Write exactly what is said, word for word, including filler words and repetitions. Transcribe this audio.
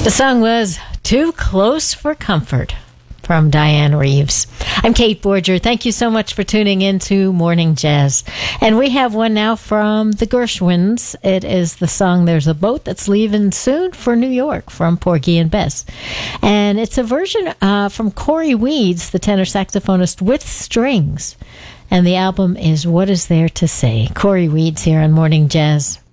The song was Too Close for Comfort from Diane Reeves. I'm Kate Borger. Thank you so much for tuning in to Morning Jazz. And we have one now from the Gershwins. It is the song There's a Boat That's Leaving Soon for New York from Porgy and Bess. And it's a version uh, from Corey Weeds, the tenor saxophonist, with strings. And the album is What Is There to Say? Corey Weeds here on Morning Jazz.